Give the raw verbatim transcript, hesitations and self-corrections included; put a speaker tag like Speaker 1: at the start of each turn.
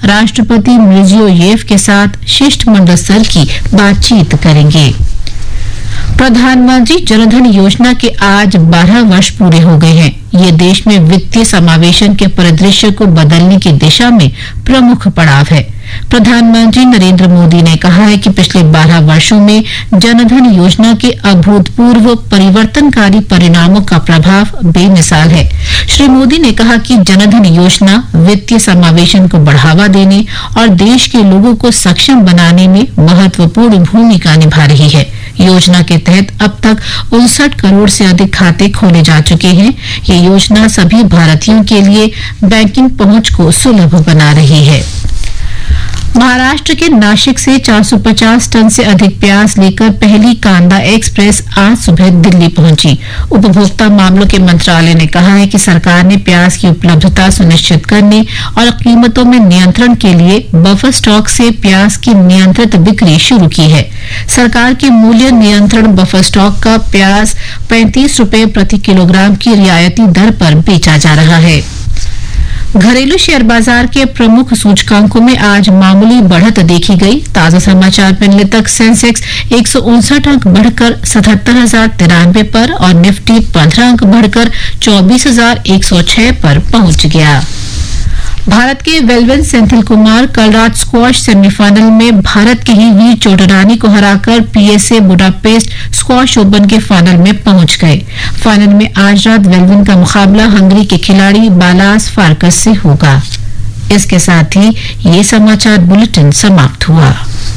Speaker 1: राष्ट्रपति मिर्जियोयेव के साथ शिष्टमंडल स्तर की बातचीत करेंगे। प्रधानमंत्री जनधन योजना के आज बारह वर्ष पूरे हो गए हैं। ये देश में वित्तीय समावेशन के परिदृश्य को बदलने की दिशा में प्रमुख पड़ाव है। प्रधानमंत्री नरेंद्र मोदी ने कहा है कि पिछले बारह वर्षों में जनधन योजना के अभूतपूर्व परिवर्तनकारी परिणामों का प्रभाव बेमिसाल है। श्री मोदी ने कहा कि जनधन योजना वित्तीय समावेशन को बढ़ावा देने और देश के लोगों को सक्षम बनाने में महत्वपूर्ण भूमिका निभा रही है। योजना के तहत अब तक उनसठ करोड़ से अधिक खाते खोले जा चुके हैं। ये योजना सभी भारतीयों के लिए बैंकिंग पहुंच को सुलभ बना रही है। महाराष्ट्र के नासिक से चार सौ पचास टन से अधिक प्याज लेकर पहली कांदा एक्सप्रेस आज सुबह दिल्ली पहुंची। उपभोक्ता मामलों के मंत्रालय ने कहा है कि सरकार ने प्याज की उपलब्धता सुनिश्चित करने और कीमतों में नियंत्रण के लिए बफर स्टॉक से प्याज की नियंत्रित बिक्री शुरू की है। सरकार के मूल्य नियंत्रण बफर स्टॉक का प्याज पैंतीस रुपए प्रति किलोग्राम की रियायती दर पर बेचा जा रहा है। घरेलू शेयर बाजार के प्रमुख सूचकांकों में आज मामूली बढ़त देखी गई। ताजा समाचार मिलने तक सेंसेक्स एक सौ उनसठ अंक बढ़कर सतहत्तर हजार तिरानवे पर और निफ्टी पंद्रह अंक बढ़कर चौबीस हजार एक सौ छह पर पहुंच गया। भारत के वेलवेन सेंथिल कुमार कल रात स्क्वॉश सेमीफाइनल में भारत के ही वीर चोटरानी को हराकर पीएसए बुडापेस्ट स्क्वॉश ओपन के फाइनल में पहुंच गए। फाइनल में आज रात वेलवेन का मुकाबला हंगरी के खिलाड़ी बालास फार्कस से होगा। इसके साथ ही ये समाचार बुलेटिन समाप्त हुआ।